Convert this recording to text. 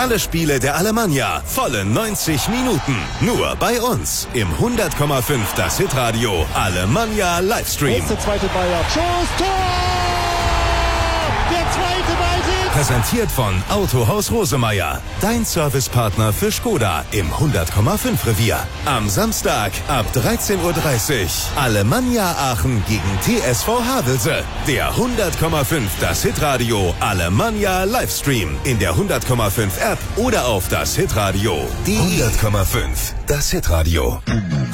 Alle Spiele der Alemannia, volle 90 Minuten. Nur bei uns im 100,5 das Hitradio Alemannia Livestream. Jetzt der zweite Bayer. Schuss, Tor! Der zweite Ball. Präsentiert von Autohaus Rosemeyer. Dein Servicepartner für Skoda im 100,5 Revier. Am Samstag ab 13:30 Uhr. Alemannia Aachen gegen TSV Havelse. Der 100,5 das Hitradio Alemannia Livestream. In der 100,5 App oder auf das Hitradio. Die 100,5 das Hitradio.